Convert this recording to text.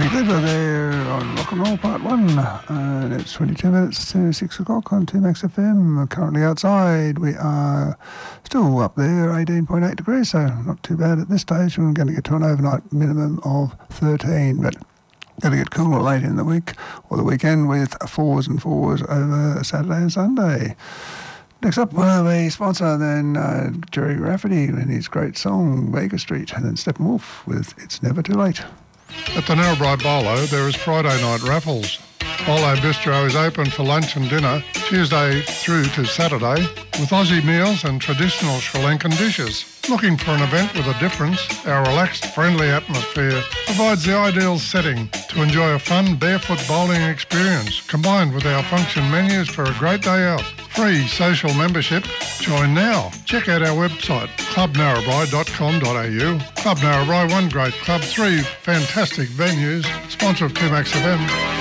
Johnny Clever there on Rock and Roll Part 1, and it's 22 minutes to 6 o'clock on 2Max FM. Currently outside, we are still up there, 18.8 degrees, so not too bad at this stage. We're going to get to an overnight minimum of 13, but going to get cooler late in the week or the weekend with 4s and 4s over Saturday and Sunday. Next up, we'll have a sponsor, then Jerry Rafferty and his great song, Baker Street, and then Steppenwolf with It's Never Too Late. At the Narrabri Bolo, there is Friday night raffles. Bolo Bistro is open for lunch and dinner Tuesday through to Saturday with Aussie meals and traditional Sri Lankan dishes. Looking for an event with a difference? Our relaxed, friendly atmosphere provides the ideal setting to enjoy a fun barefoot bowling experience combined with our function menus for a great day out. Free social membership. Join now. Check out our website, clubnarrabri.com.au. Club Narrabri, one great club, 3 fantastic venues. Sponsor of 2Max FM.